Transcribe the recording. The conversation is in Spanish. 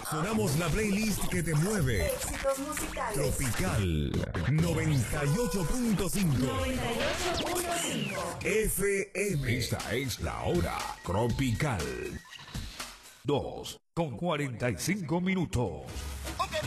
Sonamos la playlist que te mueve. Éxitos musicales. Tropical 98.5 98.5 FM. Esta es la hora tropical. 2:45 minutos.